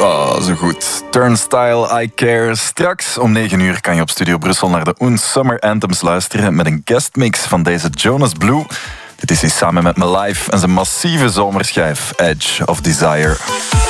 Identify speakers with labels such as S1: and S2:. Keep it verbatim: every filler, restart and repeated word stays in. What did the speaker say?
S1: Oh, zo goed. Turnstile, I Care. Straks om negen uur kan je op Studio Brussel naar de Oen Summer Anthems luisteren met een guestmix van deze Jonas Blue. Dit is hij samen met Me Live en zijn massieve zomerschijf Edge of Desire.